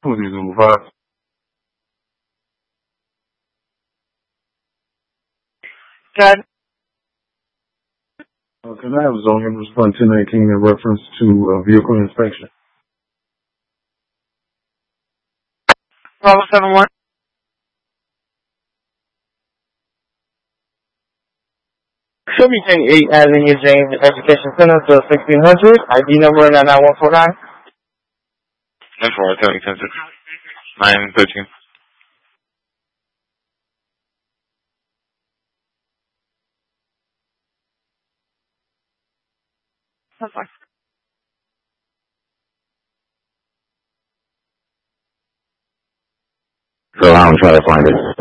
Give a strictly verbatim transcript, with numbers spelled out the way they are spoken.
Police number five. Good. Uh, can I have zone number respond ten eighteen in reference to uh, vehicle inspection? Bravo seven one. Should be ten eight Avenue James Education Center to sixteen hundred. I D number nine nine one four nine. Ten four, ten ten six. Nine thirteen. That's fine. So I'm trying to find it.